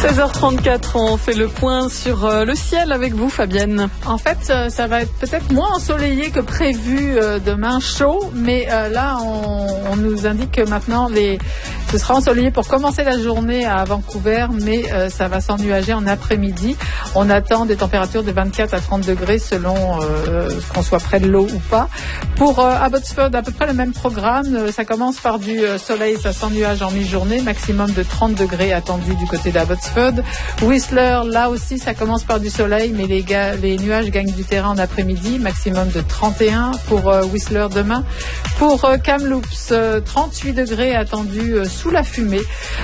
16h34, on fait le point sur le ciel avec vous, Fabienne. En fait, ça va être peut-être moins ensoleillé que prévu demain, chaud, mais là, on nous indique que maintenant, ce sera ensoleillé pour commencer la journée à Vancouver, mais ça va s'ennuager en après-midi. On attend des températures de 24 à 30 degrés selon qu'on soit près de l'eau ou pas. Pour Abbotsford, à peu près le même programme. Ça commence par du soleil, ça s'ennuage en mi-journée, maximum de 30 degrés attendu du côté d'Abbotsford. Whistler, là aussi, ça commence par du soleil, mais les nuages gagnent du terrain en après-midi, maximum de 31 pour Whistler demain. Pour Kamloops, 38 degrés attendus sous la fumée.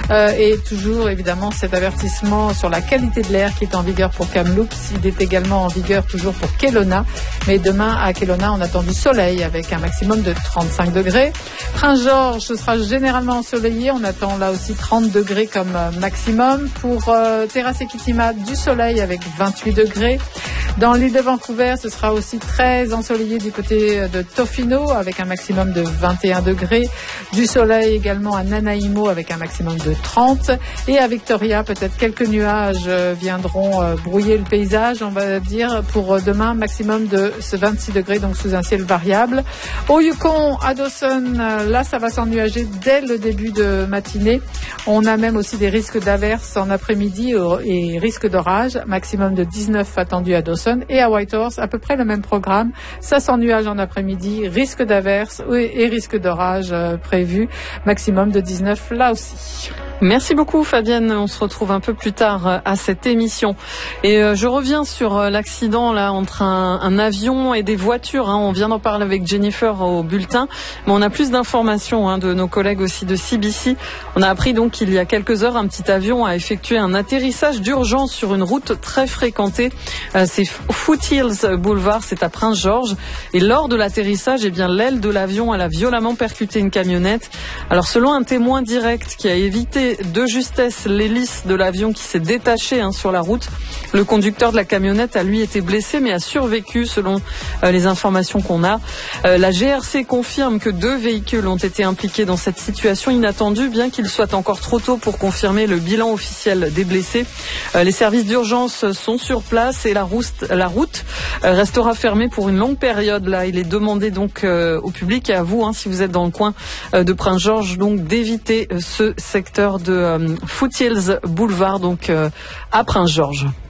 Et toujours, évidemment, cet avertissement sur la qualité de l'air qui est en vigueur pour Kamloops. Il est également en vigueur toujours pour Kelowna. Mais demain, à Kelowna, on attend du soleil avec un maximum de 35 degrés. Prince George, ce sera généralement ensoleillé. On attend là aussi 30 degrés comme maximum. Pour Terrace et Kitima, du soleil avec 28 degrés. Dans l'île de Vancouver, ce sera aussi très ensoleillé du côté de Tofino avec un maximum de 21 degrés. Du soleil également à Nanaimo avec un maximum de 30. Et à Victoria, peut-être quelques nuages viendront brouiller le paysage, on va dire, pour demain, maximum de 26 degrés, donc sous un ciel variable. Au Yukon, à Dawson, là, ça va s'ennuager dès le début de matinée. On a même aussi des risques d'averses en après-midi et risques d'orage, maximum de 19 attendus à Dawson. Et à Whitehorse, à peu près le même programme. Ça s'ennuage en après-midi, risque d'averses et risque d'orage prévu, maximum de 19 là aussi. Merci beaucoup, Fabienne. On se retrouve un peu plus tard à cette émission. Et je reviens sur l'accident là entre un avion et des voitures. On vient d'en parler avec Jennifer au bulletin, mais on a plus d'informations de nos collègues aussi de CBC. On a appris donc qu'il y a quelques heures, un petit avion a effectué un atterrissage d'urgence sur une route très fréquentée. C'est Foothills Boulevard, c'est à Prince George. Et lors de l'atterrissage, l'aile de l'avion elle a violemment percuté une camionnette. Alors selon un témoin direct qui a évité de justesse l'hélice de l'avion qui s'est détaché sur la route, le conducteur de la camionnette a lui été blessé mais a survécu selon les informations qu'on a. La GRC confirme que 2 véhicules ont été impliqués dans cette situation inattendue, bien qu'il soit encore trop tôt pour confirmer le bilan officiel des blessés. Les services d'urgence sont sur place et la route restera fermée pour une longue période. Là, il est demandé donc au public et à vous, si vous êtes dans le coin de Prince George, donc d'éviter ce secteur de Foothills Boulevard, donc à Prince George.